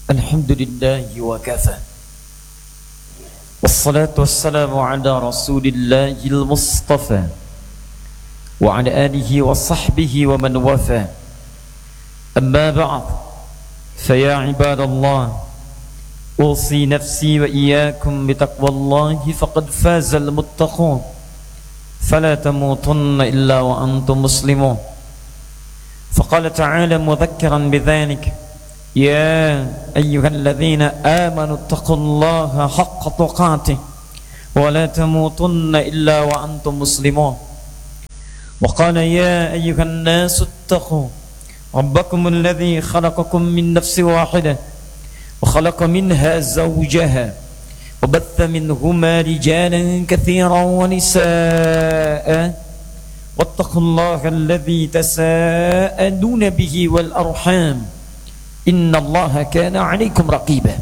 Alhamdulillahi wa kafa. Wassalatu wassalamu ala Rasulillahil Mustafa wa ala alihi wa sahbihi wa man wafa. Amma ba'd. Fa ya ibadallah, usi nafsi wa iyyakum bi taqwallahi faqad fazal muttaqun. Fala tamutunna illa wa antum muslimun. Faqala ta'ala mudhakkiran bidzalik: يا أيها الذين آمنوا اتقوا الله حق تقاته ولا تموتن إلا وأنتم مسلمون. وقال يا أيها الناس اتقوا ربكم الذي خلقكم من نفس واحدة وخلق منها زوجها وبث منهما رجالا كثيرا ونساء واتقوا الله الذي تساءلون به والأرحام Inna Allah kana alaikum raqiba.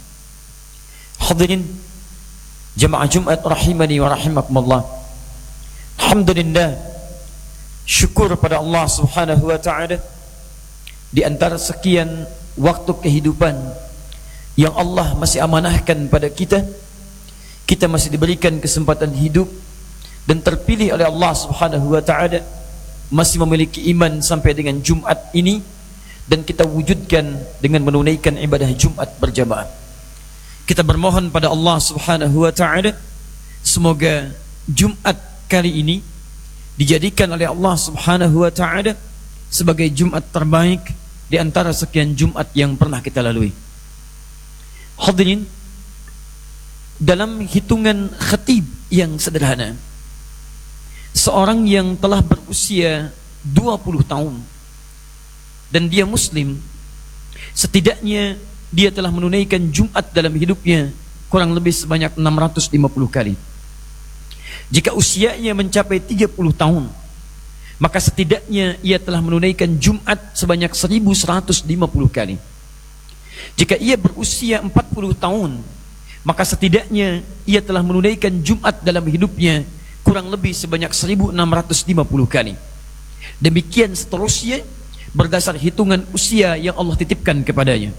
Hadirin jemaah Jumat rahimani wa rahimakumullah. Alhamdulillah, syukur pada Allah Subhanahu wa taala, di antara sekian waktu kehidupan yang Allah masih amanahkan pada kita, kita masih diberikan kesempatan hidup dan terpilih oleh Allah Subhanahu wa taala masih memiliki iman sampai dengan Jumat ini, dan kita wujudkan dengan menunaikan ibadah Jumat berjamaah. Kita bermohon pada Allah Subhanahu wa taala, semoga Jumat kali ini dijadikan oleh Allah Subhanahu wa taala sebagai Jumat terbaik di antara sekian Jumat yang pernah kita lalui. Hadirin, dalam hitungan khatib yang sederhana, seorang yang telah berusia 20 tahun dan dia muslim, setidaknya dia telah menunaikan Jumat dalam hidupnya kurang lebih sebanyak 650 kali. Jika usianya mencapai 30 tahun, maka setidaknya ia telah menunaikan Jumat sebanyak 1150 kali. Jika ia berusia 40 tahun, maka setidaknya ia telah menunaikan Jumat dalam hidupnya kurang lebih sebanyak 1650 kali. Demikian seterusnya berdasar hitungan usia yang Allah titipkan kepadanya.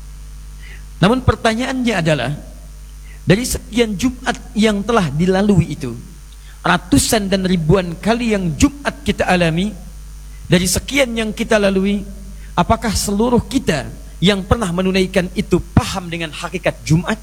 Namun pertanyaannya adalah, dari sekian Jumat yang telah dilalui itu, ratusan dan ribuan kali yang Jumat kita alami, dari sekian yang kita lalui, apakah seluruh kita yang pernah menunaikan itu paham dengan hakikat Jumat?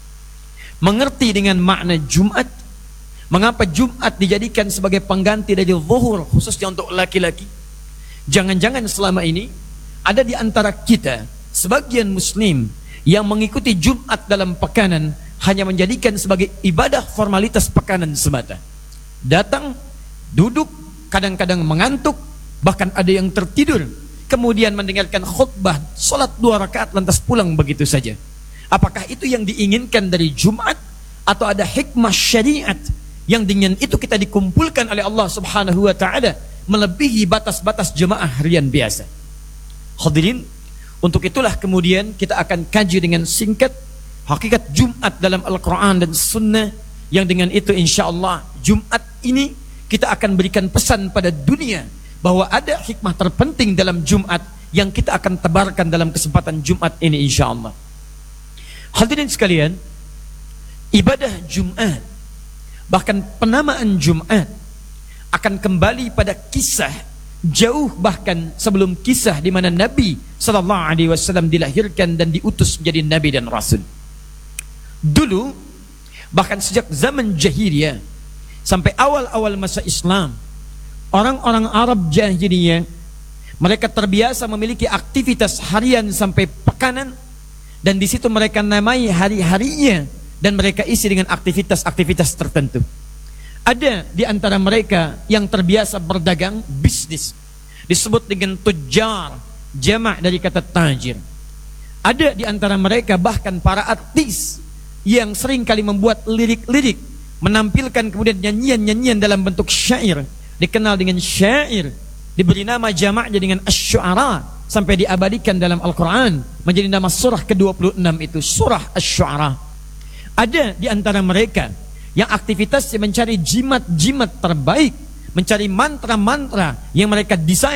Mengerti dengan makna Jumat? Mengapa Jumat dijadikan sebagai pengganti dari zuhur khususnya untuk laki-laki? Jangan-jangan selama ini ada di antara kita sebagian muslim yang mengikuti Jumat dalam pekanan hanya menjadikan sebagai ibadah formalitas pekanan semata. Datang, duduk, kadang-kadang mengantuk, bahkan ada yang tertidur, kemudian mendengarkan khutbah, sholat 2 rakaat lantas pulang begitu saja. Apakah itu yang diinginkan dari Jumat, atau ada hikmah syariat yang dengan itu kita dikumpulkan oleh Allah Subhanahu wa taala melebihi batas-batas jemaah harian biasa? Hadirin, untuk itulah kemudian kita akan kaji dengan singkat hakikat Jumat dalam Al-Quran dan Sunnah, yang dengan itu insyaAllah Jumat ini kita akan berikan pesan pada dunia bahwa ada hikmah terpenting dalam Jumat yang kita akan tebarkan dalam kesempatan Jumat ini insyaAllah. Hadirin sekalian, ibadah Jumat, bahkan penamaan Jumat, akan kembali pada kisah jauh bahkan sebelum kisah di mana Nabi sallallahu alaihi wasallam dilahirkan dan diutus menjadi nabi dan rasul. Dulu, bahkan sejak zaman jahiliyah sampai awal-awal masa Islam, orang-orang Arab jahiliyah mereka terbiasa memiliki aktivitas harian sampai pekanan, dan di situ mereka namai hari-harinya dan mereka isi dengan aktivitas-aktivitas tertentu. Ada di antara mereka yang terbiasa berdagang, bisnis, disebut dengan tujar, jamak dari kata tajir. Ada di antara mereka bahkan para artis yang sering kali membuat lirik-lirik, menampilkan kemudian nyanyian-nyanyian dalam bentuk syair, dikenal dengan syair, diberi nama jamaknya dengan asy-syu'ara, sampai diabadikan dalam Al-Quran menjadi nama surah ke-26 itu, surah asy-syu'ara. Ada di antara mereka yang aktivitasnya mencari jimat-jimat terbaik, mencari mantra-mantra yang mereka desain,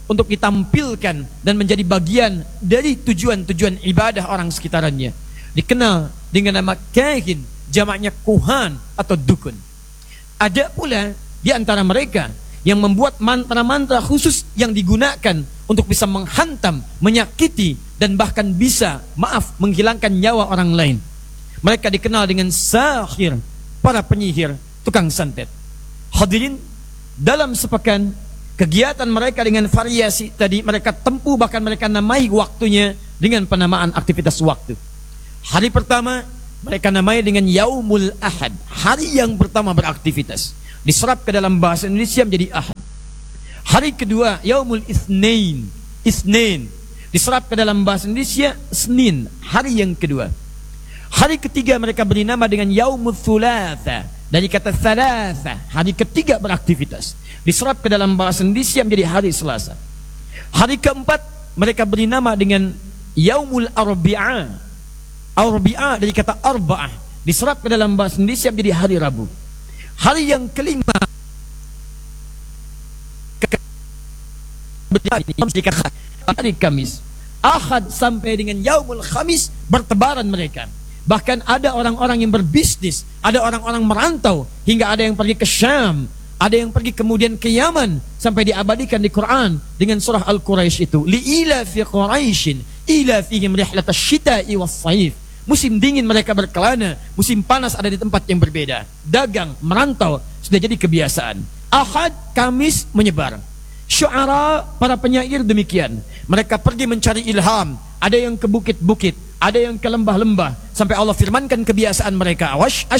untuk ditampilkan dan menjadi bagian dari tujuan-tujuan ibadah orang sekitarannya. Dikenal dengan nama kahin, jamaknya kuhan atau dukun. Ada pula di antara mereka yang membuat mantra-mantra khusus yang digunakan untuk bisa menghantam, menyakiti, dan bahkan bisa, menghilangkan nyawa orang lain. Mereka dikenal dengan sahir, para penyihir, tukang santet. Hadirin, dalam sepekan kegiatan mereka dengan variasi tadi mereka tempuh, bahkan mereka namai waktunya dengan penamaan aktivitas waktu. Hari pertama mereka namai dengan Yaumul Ahad, hari yang pertama beraktivitas. Diserap ke dalam bahasa Indonesia menjadi Ahad. Hari kedua Yaumul Isnin, diserap ke dalam bahasa Indonesia Senin, hari yang kedua. Hari ketiga mereka beri nama dengan Yaumul Thulatha, dari kata thalatha, hari ketiga beraktivitas. Diserap ke dalam bahasa Indonesia menjadi hari Selasa. Hari keempat mereka beri nama dengan Yaumul Arbi'ah. Arbi'ah dari kata arba'ah, diserap ke dalam bahasa Indonesia menjadi hari Rabu. Hari yang kelima hari Kamis. Ahad sampai dengan Yaumul Khamis bertebaran mereka. Bahkan ada orang-orang yang berbisnis, ada orang-orang merantau, hingga ada yang pergi ke Syam, ada yang pergi kemudian ke Yaman, sampai diabadikan di Quran dengan surah Al-Quraisy itu. Li'ila fi Quraisyin ila fihim rihlatash syita'i was-saif. Musim dingin mereka berkelana, musim panas ada di tempat yang berbeda. Dagang, merantau sudah jadi kebiasaan. Ahad, Kamis menyebar. Syu'ara, para penyair demikian. Mereka pergi mencari ilham. Ada yang ke bukit-bukit, ada yang ke lembah-lembah, sampai Allah firmankan kebiasaan mereka.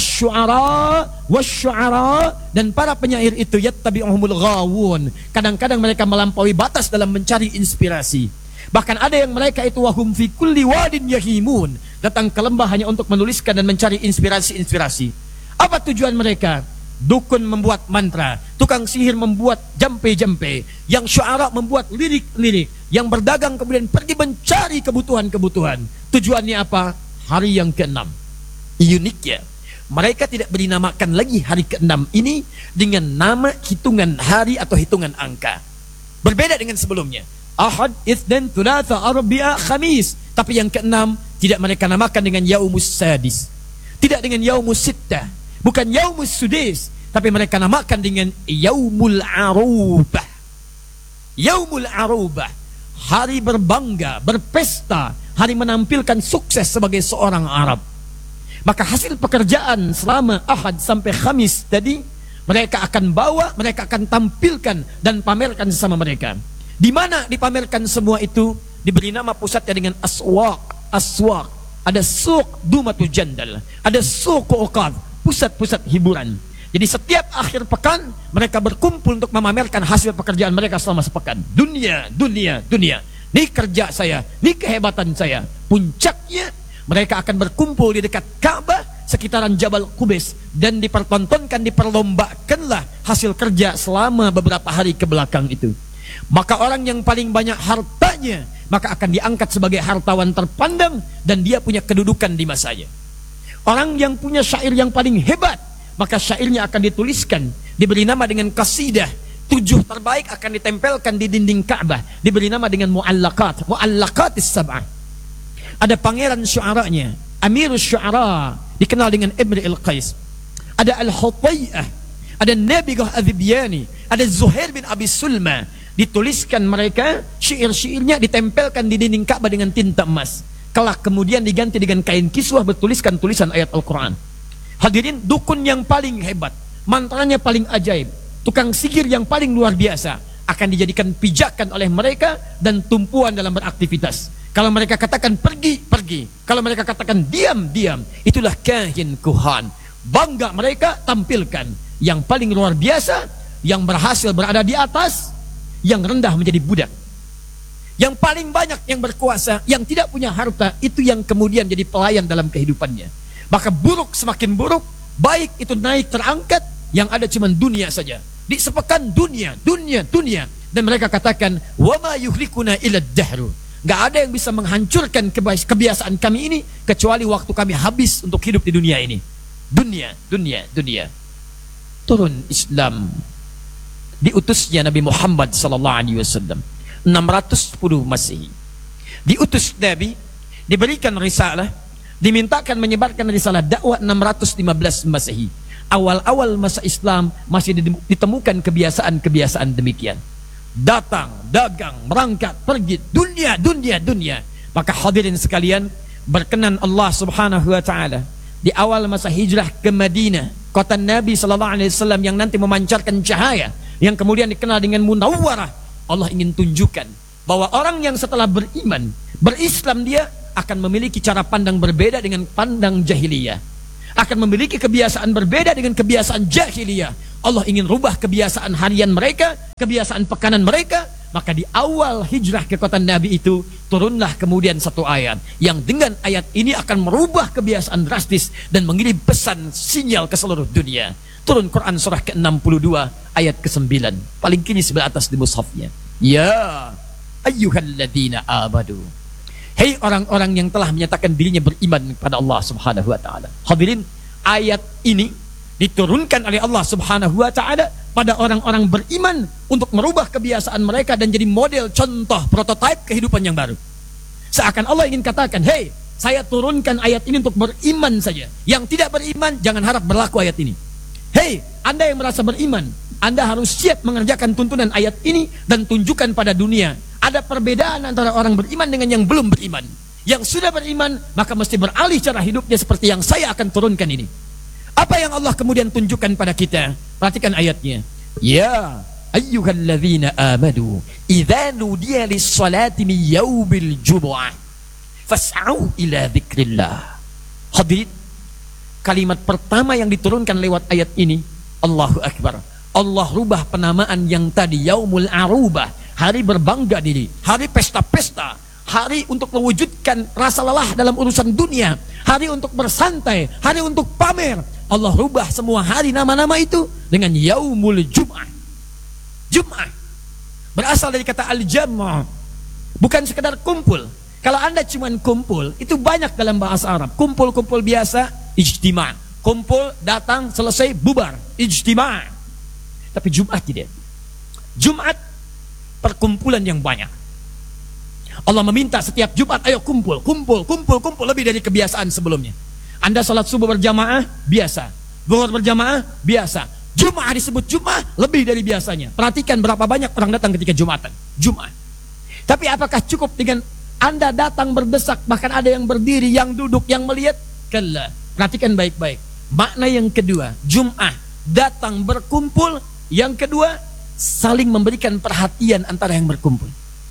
Wasyu'ara, dan para penyair itu yattabi'uhumul ghawun. Kadang-kadang mereka melampaui batas dalam mencari inspirasi. Bahkan ada yang mereka itu wahum fi kulli wadin yahimun, datang ke lembah hanya untuk menuliskan dan mencari inspirasi-inspirasi. Apa tujuan mereka? Dukun membuat mantra, tukang sihir membuat jampe-jampe, yang syu'ara membuat lirik-lirik, yang berdagang kemudian pergi mencari kebutuhan-kebutuhan. Tujuannya apa? Hari yang ke-6. Uniknya, mereka tidak dinamakan lagi hari ke-6 ini dengan nama hitungan hari atau hitungan angka. Berbeda dengan sebelumnya. Ahad, Itsnin, Tsulatsa, Arbi'a, Khamis. Tapi yang ke-6 tidak mereka namakan dengan Yaumus Sadis, tidak dengan Yaumus Sittah, bukan Yaumus Sudais, tapi mereka namakan dengan Yaumul Arubah. Yaumul Arubah, hari berbangga, berpesta, hari menampilkan sukses sebagai seorang Arab. Maka hasil pekerjaan selama Ahad sampai Khamis tadi mereka akan bawa, mereka akan tampilkan dan pamerkan sesama mereka. Di mana dipamerkan semua itu? Diberi nama pusatnya dengan aswaq. Ada suq Dumatul Jandal, ada suq Uqad, pusat-pusat hiburan. Jadi setiap akhir pekan mereka berkumpul untuk memamerkan hasil pekerjaan mereka selama sepekan. Dunia. Ini kerja saya, ini kehebatan saya. Puncaknya mereka akan berkumpul di dekat Ka'bah, sekitaran Jabal Qubais, dan dipertontonkan, diperlombakanlah hasil kerja selama beberapa hari ke belakang itu. Maka orang yang paling banyak hartanya maka akan diangkat sebagai hartawan terpandang, dan dia punya kedudukan di masanya. Orang yang punya syair yang paling hebat, maka syairnya akan dituliskan, diberi nama dengan qasidah. 7 terbaik akan ditempelkan di dinding Ka'bah, diberi nama dengan mu'allaqatis sab'ah. Ada pangeran syu'aranya, Amirus Syu'ara, dikenal dengan Imri'il Qais. Ada Al-Hutai'ah, ada Nabigah Adhibyani, ada Zuhair bin Abi Sulma. Dituliskan mereka, syair-syairnya ditempelkan di dinding Ka'bah dengan tinta emas. Kelak kemudian diganti dengan kain kiswah bertuliskan tulisan ayat Al-Quran. Hadirin, dukun yang paling hebat, mantranya paling ajaib, tukang sihir yang paling luar biasa akan dijadikan pijakan oleh mereka dan tumpuan dalam beraktivitas. Kalau mereka katakan pergi, pergi. Kalau mereka katakan diam, diam. Itulah kahin kuhan. Bangga mereka tampilkan yang paling luar biasa, yang berhasil berada di atas, yang rendah menjadi budak. Yang paling banyak yang berkuasa, yang tidak punya harta, itu yang kemudian jadi pelayan dalam kehidupannya. Maka buruk semakin buruk, baik itu naik terangkat, yang ada cuma dunia saja. Di sepekan dunia. Dan mereka katakan, wama yuhlikuna illa dahru. Gak ada yang bisa menghancurkan kebiasaan kami ini kecuali waktu kami habis untuk hidup di dunia ini. Dunia. Turun Islam, diutusnya Nabi Muhammad sallallahu alaihi wasallam. 610 Masehi. Diutus Nabi, diberikan risalah, dimintakan menyebarkan risalah dakwah 615 Masehi. Awal-awal masa Islam masih ditemukan kebiasaan-kebiasaan demikian. Datang, dagang, berangkat, pergi, dunia. Maka hadirin sekalian, berkenan Allah Subhanahu wa taala di awal masa hijrah ke Madinah, kota Nabi sallallahu alaihi wasallam yang nanti memancarkan cahaya yang kemudian dikenal dengan Munawwarah. Allah ingin tunjukkan bahwa orang yang setelah beriman, berislam, dia akan memiliki cara pandang berbeda dengan pandang jahiliyah, akan memiliki kebiasaan berbeda dengan kebiasaan jahiliyah. Allah ingin rubah kebiasaan harian mereka, kebiasaan pekanan mereka. Maka di awal hijrah ke kota Nabi itu turunlah kemudian satu ayat yang dengan ayat ini akan merubah kebiasaan drastis dan mengirim pesan sinyal ke seluruh dunia. Turun Quran surah ke-62 ayat ke-9, paling kini sebelah atas di mushafnya. Ya ayyuhalladzina amanu, hei orang-orang yang telah menyatakan dirinya beriman kepada Allah Subhanahu wa taala. Hadirin, ayat ini diturunkan oleh Allah Subhanahu wa taala pada orang-orang beriman untuk merubah kebiasaan mereka dan jadi model, contoh, prototipe kehidupan yang baru. Seakan Allah ingin katakan, hei, saya turunkan ayat ini untuk beriman saja. Yang tidak beriman jangan harap berlaku ayat ini. Hei, Anda yang merasa beriman, Anda harus siap mengerjakan tuntunan ayat ini dan tunjukkan pada dunia ada perbedaan antara orang beriman dengan yang belum beriman. Yang sudah beriman maka mesti beralih cara hidupnya seperti yang saya akan turunkan ini. Apa yang Allah kemudian tunjukkan pada kita? Perhatikan ayatnya. Ya ayyuhalladzina amanu idza nudiya lis-salati min yaumil jumu'ah fas'au ila dzikrillah. Hadirin, kalimat pertama yang diturunkan lewat ayat ini, Allahu Akbar. Allah rubah penamaan yang tadi yaumul arubah, hari berbangga diri, hari pesta-pesta, hari untuk mewujudkan rasa lelah dalam urusan dunia, hari untuk bersantai, hari untuk pamer. Allah rubah semua hari nama-nama itu dengan yaumul jum'ah. Jum'ah berasal dari kata al-jam'ah, bukan sekedar kumpul. Kalau Anda cuma kumpul, itu banyak dalam bahasa Arab. Kumpul-kumpul biasa, ijtima'. Kumpul, datang, selesai, bubar, ijtima'. Tapi Jumat tidak. Jumat perkumpulan yang banyak. Allah meminta setiap Jumat, ayo kumpul lebih dari kebiasaan sebelumnya. Anda salat subuh berjamaah, biasa. Zuhur berjamaah, biasa. Jumat disebut Jumat lebih dari biasanya. Perhatikan berapa banyak orang datang ketika Jumatan. Jumat. Tapi apakah cukup dengan Anda datang berdesak, bahkan ada yang berdiri, yang duduk, yang melihat? Kalla. Perhatikan baik-baik. Makna yang kedua, Jumat datang berkumpul. Yang kedua, saling memberikan perhatian antara yang berkumpul.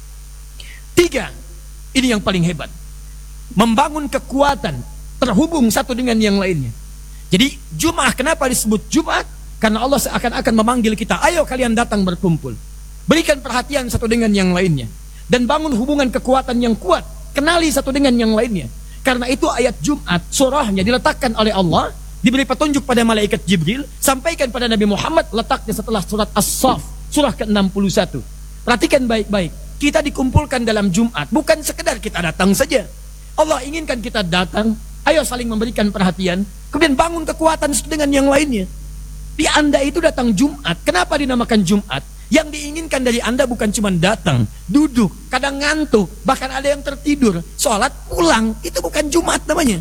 Tiga, ini yang paling hebat, membangun kekuatan, terhubung satu dengan yang lainnya. Jadi Jumat, kenapa disebut Jumat? Karena Allah seakan-akan memanggil kita, ayo kalian datang berkumpul, berikan perhatian satu dengan yang lainnya, dan bangun hubungan kekuatan yang kuat, kenali satu dengan yang lainnya. Karena itu ayat Jumat, surahnya diletakkan oleh Allah, diberi petunjuk pada malaikat Jibril, sampaikan pada Nabi Muhammad, letaknya setelah surat As-Saff, surah ke-61. Perhatikan baik-baik, kita dikumpulkan dalam Jumat, bukan sekedar kita datang saja. Allah inginkan kita datang, ayo saling memberikan perhatian, kemudian bangun kekuatan dengan yang lainnya. Di Anda itu datang Jumat, kenapa dinamakan Jumat? Yang diinginkan dari Anda bukan cuma datang, duduk, kadang ngantuk, bahkan ada yang tertidur, sholat, pulang, itu bukan Jumat namanya.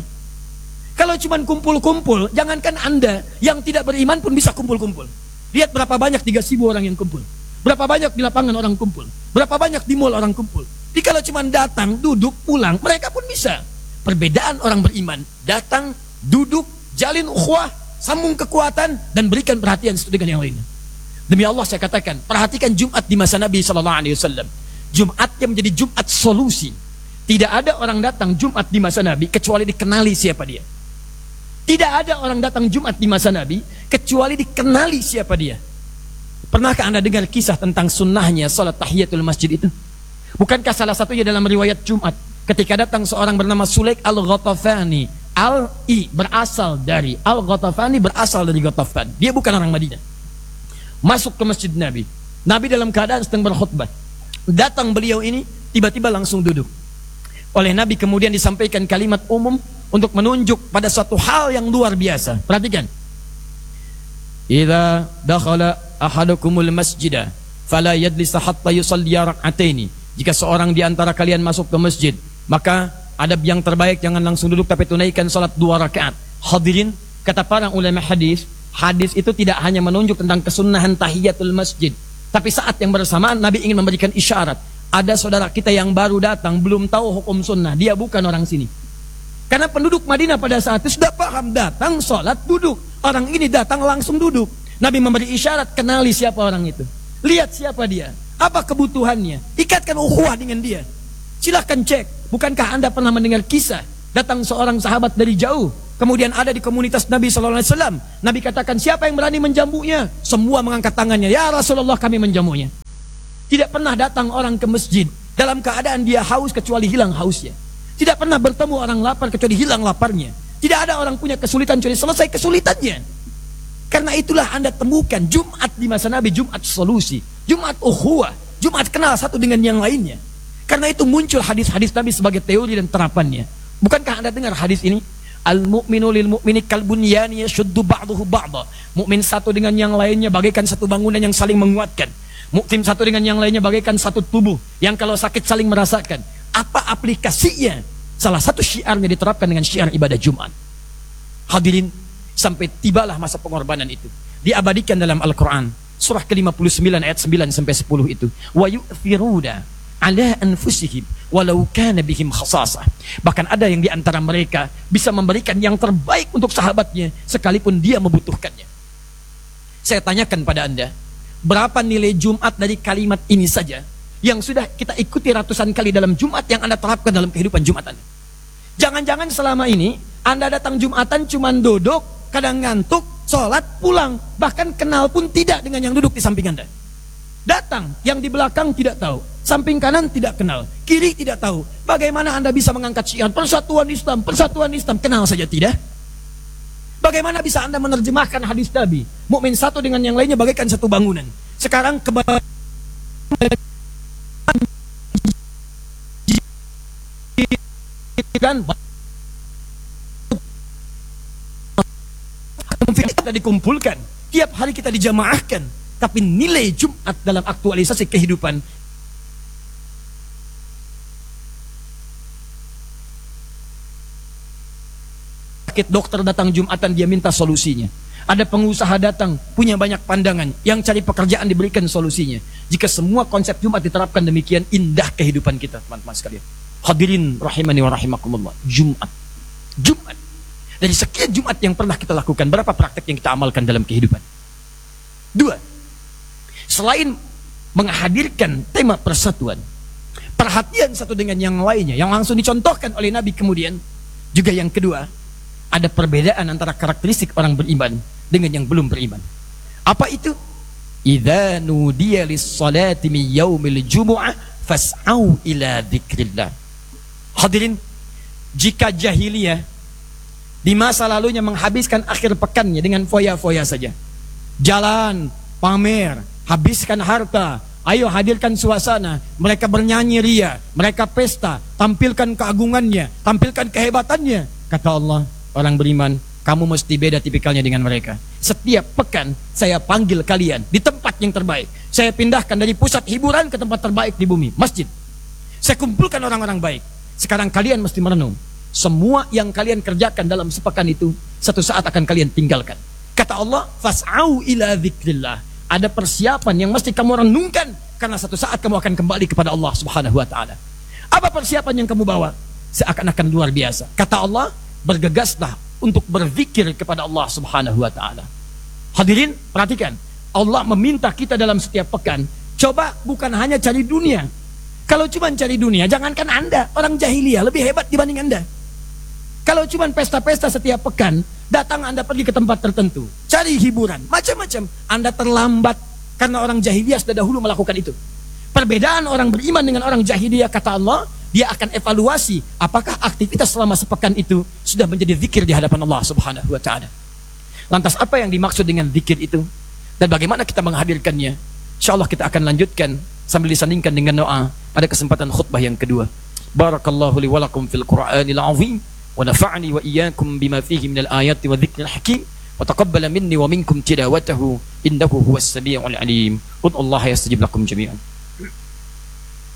Kalau cuma kumpul-kumpul, jangankan Anda, yang tidak beriman pun bisa kumpul-kumpul. Lihat berapa banyak di Gasibu orang yang kumpul, berapa banyak di lapangan orang kumpul, berapa banyak di mall orang kumpul. Jadi kalau cuma datang, duduk, pulang, mereka pun bisa. Perbedaan orang beriman, datang, duduk, jalin ukhuwah, sambung kekuatan, dan berikan perhatian satu dengan yang lainnya. Demi Allah saya katakan, perhatikan Jumat di masa Nabi SAW. Jumatnya menjadi Jumat solusi. Tidak ada orang datang Jumat di masa Nabi kecuali dikenali siapa dia. Tidak ada orang datang Jumat di masa Nabi kecuali dikenali siapa dia. Pernahkah Anda dengar kisah tentang sunnahnya salat tahiyatul masjid itu? Bukankah salah satunya dalam riwayat Jumat, ketika datang seorang bernama Sulaik al-Ghatafani. Al-I berasal dari Al-Ghatafani, berasal dari Ghatafan. Dia bukan orang Madinah. Masuk ke masjid Nabi. Nabi dalam keadaan sedang berkhutbah. Datang beliau ini, tiba-tiba langsung duduk. Oleh Nabi kemudian disampaikan kalimat umum untuk menunjuk pada suatu hal yang luar biasa. Perhatikan. Idza dakhala ahadukumul masjidah fala yajlis hatta yusalli rak'ataini Jika seorang di antara kalian masuk ke masjid, maka adab yang terbaik jangan langsung duduk tapi tunaikan salat 2 rakaat. Hadirin, kata para ulama hadis, hadis itu tidak hanya menunjuk tentang kesunahan tahiyatul masjid, tapi saat yang bersamaan Nabi ingin memberikan isyarat. Ada saudara kita yang baru datang, belum tahu hukum sunnah, dia bukan orang sini. Karena penduduk Madinah pada saat itu sudah paham, datang salat duduk. Orang ini datang langsung duduk. Nabi memberi isyarat, kenali siapa orang itu. Lihat siapa dia, apa kebutuhannya, ikatkan ukhuwah dengan dia. Silahkan cek. Bukankah Anda pernah mendengar kisah datang seorang sahabat dari jauh, kemudian ada di komunitas Nabi SAW. Nabi katakan, siapa yang berani menjamunya? Semua mengangkat tangannya, ya Rasulullah, kami menjamunya. Tidak pernah datang orang ke masjid dalam keadaan dia haus kecuali hilang hausnya. Tidak pernah bertemu orang lapar kecuali hilang laparnya. Tidak ada orang punya kesulitan kecuali selesai kesulitannya. Karena itulah Anda temukan Jumat di masa Nabi, Jumat solusi, Jumat ukhuwah, Jumat kenal satu dengan yang lainnya. Karena itu muncul hadis-hadis Nabi sebagai teori dan terapannya. Bukankah Anda dengar hadis ini? Al-mu'minu lil mu'mini kal bunyani yashuddu ba'duhu ba'dha. Mukmin satu dengan yang lainnya bagaikan satu bangunan yang saling menguatkan. Mukmin satu dengan yang lainnya bagaikan satu tubuh yang kalau sakit saling merasakan. Apa aplikasinya? Salah satu syiarnya diterapkan dengan syiar ibadah Jumat. Hadirin, sampai tibalah masa pengorbanan itu. Diabadikan dalam Al-Quran. Surah ke-59 ayat 9 sampai 10 itu. Wa yu'thiruna ala anfusihim walau kana bihim khasasah. Bahkan ada yang di antara mereka bisa memberikan yang terbaik untuk sahabatnya sekalipun dia membutuhkannya. Saya tanyakan pada Anda, berapa nilai Jumat dari kalimat ini saja yang sudah kita ikuti ratusan kali dalam Jumat yang Anda terapkan dalam kehidupan Jumat Anda? Jangan-jangan selama ini Anda datang Jumatan cuman duduk, kadang ngantuk, sholat, pulang, bahkan kenal pun tidak dengan yang duduk di samping Anda. Datang, yang di belakang tidak tahu, samping kanan tidak kenal, kiri tidak tahu. Bagaimana Anda bisa mengangkat syiar persatuan Islam, kenal saja tidak? Bagaimana bisa Anda menerjemahkan hadis Nabi, mukmin satu dengan yang lainnya bagaikan satu bangunan? Sekarang kita dikumpulkan, tiap hari kita dijamaahkan, tapi nilai Jumat dalam aktualisasi kehidupan sakit, dokter datang Jumatan dia minta solusinya. Ada pengusaha datang punya banyak pandangan, yang cari pekerjaan diberikan solusinya. Jika semua konsep Jumat diterapkan demikian, indah kehidupan kita, teman-teman sekalian. Hadirin rahimani wa rahimakumullah. Jumat. Dari sekian Jumat yang pernah kita lakukan, berapa praktek yang kita amalkan dalam kehidupan? 2. Selain menghadirkan tema persatuan, perhatian satu dengan yang lainnya yang langsung dicontohkan oleh Nabi kemudian, juga yang kedua, ada perbedaan antara karakteristik orang beriman dengan yang belum beriman. Apa itu? Idza nudiya lis-salati min yaumil jumu'ah fas'au ila dzikrillah. Hadirin, jika jahiliyah di masa lalunya menghabiskan akhir pekannya dengan foya-foya saja, jalan, pamer, habiskan harta, ayo hadirkan suasana, mereka bernyanyi ria, mereka pesta, tampilkan keagungannya, tampilkan kehebatannya. Kata Allah, orang beriman, kamu mesti beda tipikalnya dengan mereka. Setiap pekan saya panggil kalian di tempat yang terbaik. Saya pindahkan dari pusat hiburan ke tempat terbaik di bumi, masjid. Saya kumpulkan orang-orang baik. Sekarang kalian mesti merenung, semua yang kalian kerjakan dalam sepekan itu satu saat akan kalian tinggalkan. Kata Allah, fas'au ila dzikrillah. Ada persiapan yang mesti kamu renungkan, karena satu saat kamu akan kembali kepada Allah Subhanahu wa taala. Apa persiapan yang kamu bawa? Seakan-akan luar biasa. Kata Allah, bergegaslah untuk berzikir kepada Allah Subhanahu wa taala. Hadirin, perhatikan. Allah meminta kita dalam setiap pekan, coba bukan hanya cari dunia. Kalau cuma cari dunia, jangankan Anda, orang jahiliyah lebih hebat dibanding Anda. Kalau cuma pesta-pesta setiap pekan, datang Anda pergi ke tempat tertentu, cari hiburan, macam-macam, Anda terlambat, karena orang jahiliyah sudah dahulu melakukan itu. Perbedaan orang beriman dengan orang jahiliyah, kata Allah, dia akan evaluasi apakah aktivitas selama sepekan itu sudah menjadi zikir di hadapan Allah Subhanahu wa taala. Lantas apa yang dimaksud dengan zikir itu dan bagaimana kita menghadirkannya? Insyaallah kita akan lanjutkan sambil disandingkan dengan doa pada kesempatan khutbah yang kedua. Barakallahu li wa lakum fil Qur'anil azim wa nafa'ni wa iyyakum bima fihi minal ayati wa dzikril hakim wa taqabbala minni wa minkum tilawatahu innahu huwas samiul alim. Qul Allah yastajib lakum jami'an.